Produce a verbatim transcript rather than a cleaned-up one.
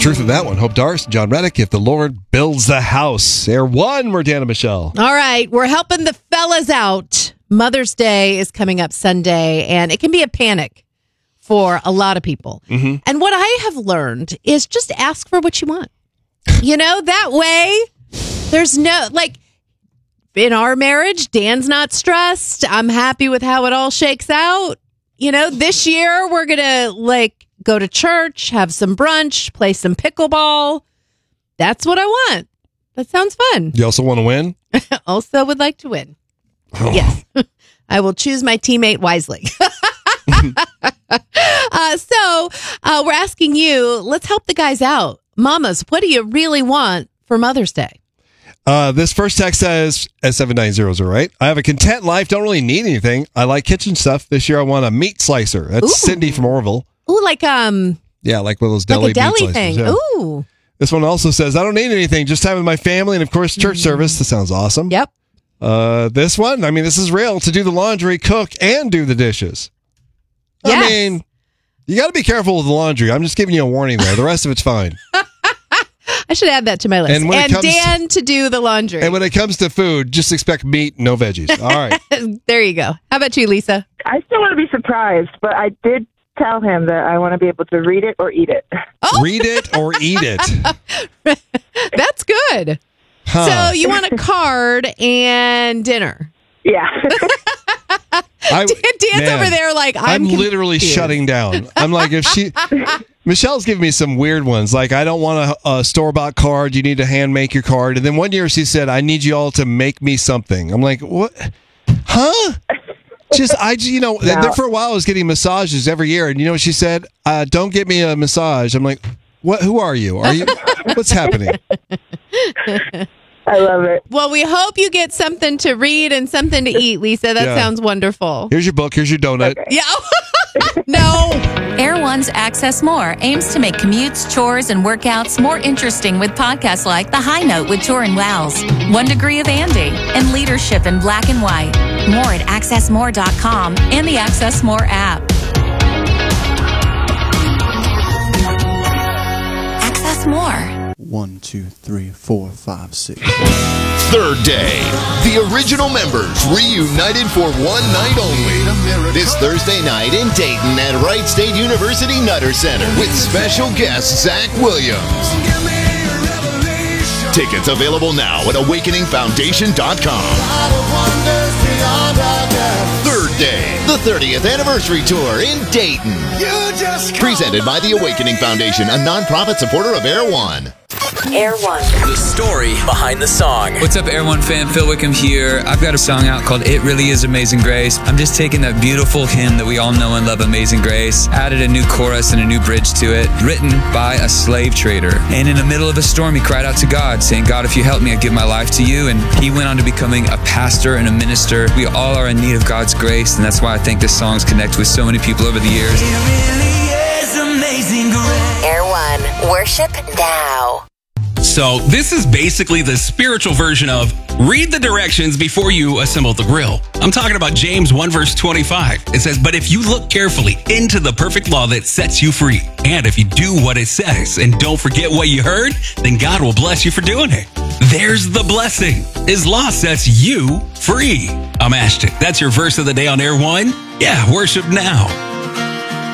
truth in that one. Hope Darst, John Reddick, If the Lord Builds the House. Air One, we're Dan and Michelle. All right, we're helping the fellas out. Mother's Day is coming up Sunday, and it can be a panic for a lot of people. Mm-hmm. And what I have learned is just ask for what you want. You know, that way there's no, like, in our marriage, Dan's not stressed. I'm happy with how it all shakes out. You know, this year we're going to, like, go to church, have some brunch, play some pickleball. That's what I want. That sounds fun. You also want to win? Also would like to win. Oh. Yes. I will choose my teammate wisely. uh, so uh, we're asking you, let's help the guys out. Mamas, what do you really want for Mother's Day? Uh, this first text says, at seven nine zero zero, right? I have a content life, don't really need anything. I like kitchen stuff. This year I want a meat slicer. That's Ooh. Cindy from Orville. Ooh, like um, Yeah, like one of those deli, like a deli meat slicers. thing. Yeah. Ooh. This one also says, I don't need anything, just time with my family and, of course, church mm. service. That sounds awesome. Yep. Uh, this one, I mean, this is real. To do the laundry, cook, and do the dishes. Yes. I mean, you got to be careful with the laundry. I'm just giving you a warning there. The rest of it's fine. I should add that to my list. And, when and it comes Dan to, to do the laundry. And when it comes to food, just expect meat, no veggies. All right. There you go. How about you, Lisa? I still want to be surprised, but I did tell him that I want to be able to read it or eat it. Oh. Read it or eat it. That's good. Huh. So you want a card and dinner. Yeah. I, Dan's man, over there like, I'm, I'm confused. literally shutting down. I'm like, if she... Michelle's giving me some weird ones. Like, I don't want a, a store-bought card. You need to hand make your card. And then one year she said, I need you all to make me something. I'm like, what? Huh? Just, I, you know, No. there for a while I was getting massages every year. And you know what she said? Uh, don't get me a massage. I'm like, what? Who are you? Are you? What's happening? I love it. Well, we hope you get something to read and something to eat, Lisa. That Yeah. sounds wonderful. Here's your book. Here's your donut. Okay. Yeah. No. Air One's Access More aims to make commutes, chores, and workouts more interesting with podcasts like The High Note with Torin Wells, One Degree of Andy, and Leadership in Black and White. More at access more dot com and the Access More app. Access More. One, two, three, four, five, six. Third Day. The original members reunited for one night only. This Thursday night in Dayton at Wright State University Nutter Center with special guest Zach Williams. Tickets available now at awakening foundation dot com. Third Day, the thirtieth anniversary tour in Dayton. Presented by the Awakening Foundation, a nonprofit supporter of Air One. Air One. The story behind the song. What's up, Air One fan? Phil Wickham here. I've got a song out called It Really Is Amazing Grace. I'm just taking that beautiful hymn that we all know and love, Amazing Grace, added a new chorus and a new bridge to it, written by a slave trader. And in the middle of a storm, he cried out to God, saying, God, if you help me, I give my life to you. And he went on to becoming a pastor and a minister. We all are in need of God's grace, and that's why I think this song's connected with so many people over the years. It really is amazing grace. Air One. Worship now. So this is basically the spiritual version of read the directions before you assemble the grill. I'm talking about James one verse twenty-five. It says, but if you look carefully into the perfect law that sets you free, and if you do what it says and don't forget what you heard, then God will bless you for doing it. There's the blessing. His law sets you free. I'm Ashton. That's your verse of the day on Air One. Yeah, worship now.